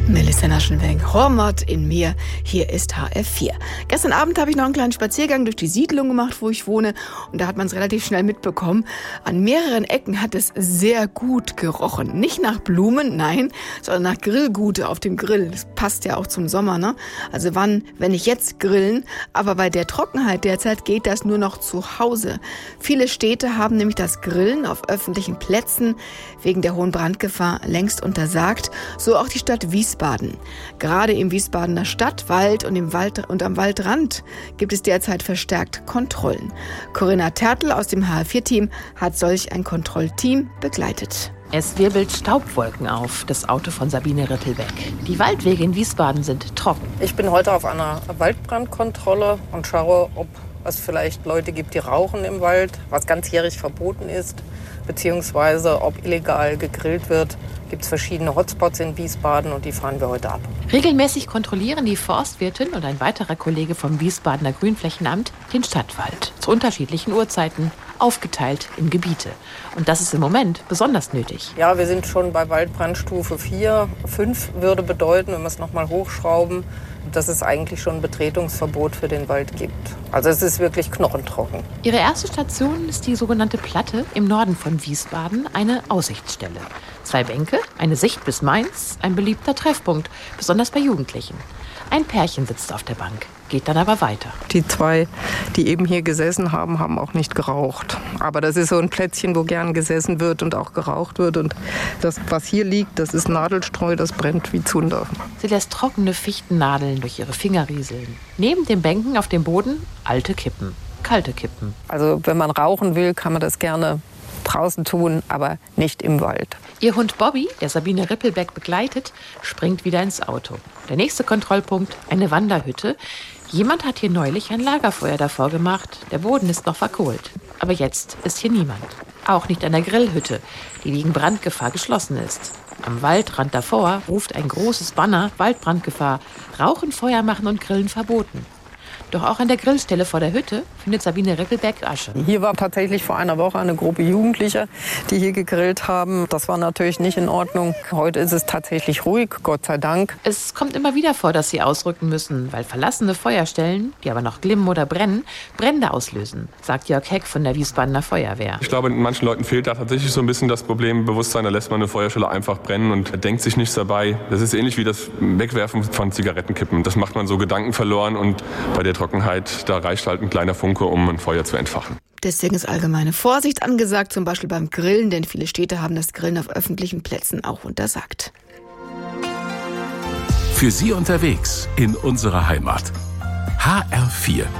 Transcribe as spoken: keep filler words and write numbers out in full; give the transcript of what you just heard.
Melissa Naschenweng, Hormort in mir, hier ist H F vier. Gestern Abend habe ich noch einen kleinen Spaziergang durch die Siedlung gemacht, wo ich wohne. Und da hat man es relativ schnell mitbekommen. An mehreren Ecken hat es sehr gut gerochen. Nicht nach Blumen, nein, sondern nach Grillgute auf dem Grill. Das passt ja auch zum Sommer, ne? Also wann, wenn nicht jetzt grillen. Aber bei der Trockenheit derzeit geht das nur noch zu Hause. Viele Städte haben nämlich das Grillen auf öffentlichen Plätzen wegen der hohen Brandgefahr längst untersagt. So auch die Stadt Wiesbaden. Gerade im Wiesbadener Stadtwald und, im Wald und am Waldrand gibt es derzeit verstärkt Kontrollen. Corinna Tertl aus dem H F vier Team hat solch ein Kontrollteam begleitet. Es wirbelt Staubwolken auf, das Auto von Sabine Rittelbeck. Die Waldwege in Wiesbaden sind trocken. Ich bin heute auf einer Waldbrandkontrolle und schaue, ob es vielleicht Leute gibt, die rauchen im Wald, was ganzjährig verboten ist, beziehungsweise ob illegal gegrillt wird. Es gibt verschiedene Hotspots in Wiesbaden und die fahren wir heute ab. Regelmäßig kontrollieren die Forstwirtin und ein weiterer Kollege vom Wiesbadener Grünflächenamt den Stadtwald zu unterschiedlichen Uhrzeiten, aufgeteilt in Gebiete. Und das ist im Moment besonders nötig. Ja, wir sind schon bei Waldbrandstufe vier. fünf würde bedeuten, wenn wir es noch mal hochschrauben, dass es eigentlich schon ein Betretungsverbot für den Wald gibt. Also es ist wirklich knochentrocken. Ihre erste Station ist die sogenannte Platte im Norden von Wiesbaden, eine Aussichtsstelle. Zwei Bänke, eine Sicht bis Mainz, ein beliebter Treffpunkt, besonders bei Jugendlichen. Ein Pärchen sitzt auf der Bank, geht dann aber weiter. Die zwei, die eben hier gesessen haben, haben auch nicht geraucht. Aber das ist so ein Plätzchen, wo gern gesessen wird und auch geraucht wird. Und das, was hier liegt, das ist Nadelstreu, das brennt wie Zunder. Sie lässt trockene Fichtennadeln durch ihre Finger rieseln. Neben den Bänken auf dem Boden alte Kippen, kalte Kippen. Also wenn man rauchen will, kann man das gerne draußen tun, aber nicht im Wald. Ihr Hund Bobby, der Sabine Rittelbeck begleitet, springt wieder ins Auto. Der nächste Kontrollpunkt, eine Wanderhütte. Jemand hat hier neulich ein Lagerfeuer davor gemacht. Der Boden ist noch verkohlt. Aber jetzt ist hier niemand. Auch nicht an der Grillhütte, die wegen Brandgefahr geschlossen ist. Am Waldrand davor ruft ein großes Banner: Waldbrandgefahr, Rauchen, Feuer machen und Grillen verboten. Doch auch an der Grillstelle vor der Hütte findet Sabine Rittelbeck Asche. Hier war tatsächlich vor einer Woche eine Gruppe Jugendlicher, die hier gegrillt haben. Das war natürlich nicht in Ordnung. Heute ist es tatsächlich ruhig, Gott sei Dank. Es kommt immer wieder vor, dass sie ausrücken müssen, weil verlassene Feuerstellen, die aber noch glimmen oder brennen, Brände auslösen, sagt Jörg Heck von der Wiesbadener Feuerwehr. Ich glaube, manchen Leuten fehlt da tatsächlich so ein bisschen das Problem Bewusstsein. Da lässt man eine Feuerstelle einfach brennen und denkt sich nichts dabei. Das ist ähnlich wie das Wegwerfen von Zigarettenkippen. Das macht man so gedankenverloren und bei der Trockenheit, da reicht halt ein kleiner Funke, um ein Feuer zu entfachen. Deswegen ist allgemeine Vorsicht angesagt, zum Beispiel beim Grillen, denn viele Städte haben das Grillen auf öffentlichen Plätzen auch untersagt. Für Sie unterwegs in unserer Heimat. H R vier.